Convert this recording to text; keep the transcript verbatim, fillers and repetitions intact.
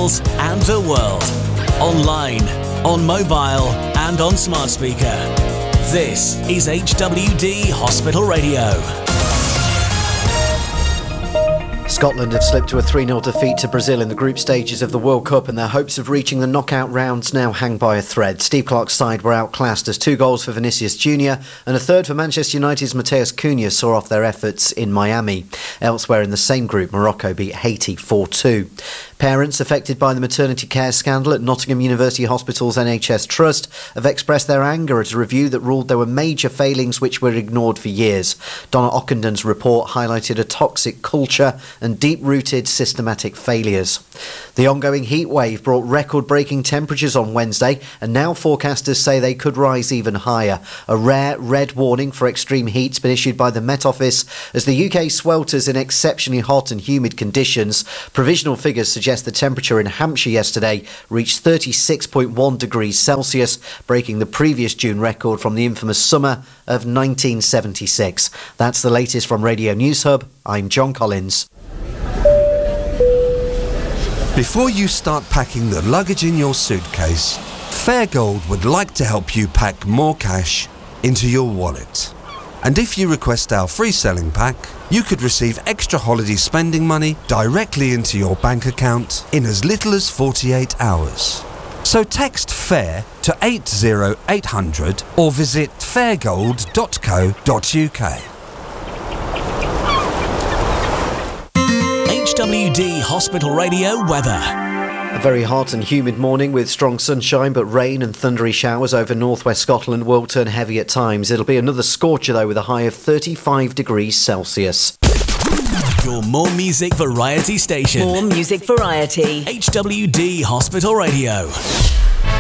hospitals and the world. Online, on mobile and on smart speaker. This is H W D Hospital Radio. Scotland have slipped to a three nil defeat to Brazil in the group stages of the World Cup, and their hopes of reaching the knockout rounds now hang by a thread. Steve Clarke's side were outclassed as two goals for Vinicius Junior and a third for Manchester United's Mateus Cunha saw off their efforts in Miami. Elsewhere in the same group, Morocco beat Haiti four two. Parents affected by the maternity care scandal at Nottingham University Hospital's N H S Trust have expressed their anger at a review that ruled there were major failings which were ignored for years. Donna Ockenden's report highlighted a toxic culture and deep-rooted systematic failures. The ongoing heat wave brought record-breaking temperatures on Wednesday, and now forecasters say they could rise even higher. A rare red warning for extreme heat's been issued by the Met Office as the U K swelters in exceptionally hot and humid conditions. Provisional figures suggest the temperature in Hampshire yesterday reached thirty-six point one degrees Celsius, breaking the previous June record from the infamous summer of nineteen seventy-six. That's the latest from Radio News Hub. I'm John Collins. Before you start packing the luggage in your suitcase, Fairgold would like to help you pack more cash into your wallet. And if you request our free selling pack, you could receive extra holiday spending money directly into your bank account in as little as forty-eight hours. So text FAIR to eight zero eight hundred or visit fairgold dot co dot U K. H W D Hospital Radio weather. A very hot and humid morning with strong sunshine, but rain and thundery showers over northwest Scotland will turn heavy at times. It'll be another scorcher though, with a high of thirty-five degrees Celsius. Your more music variety station. More music variety. H W D Hospital Radio.